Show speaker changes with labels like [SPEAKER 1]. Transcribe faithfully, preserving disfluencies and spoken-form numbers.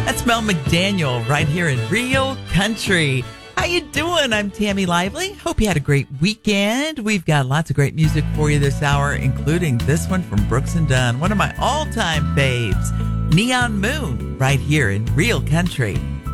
[SPEAKER 1] That's Mel McDaniel right here in Real Country. How you doing? I'm Tammy Lively. Hope you had a great weekend. We've got lots of great music for you this hour, including this one from Brooks and Dunn, one of my all-time faves, Neon Moon, right here in Real Country.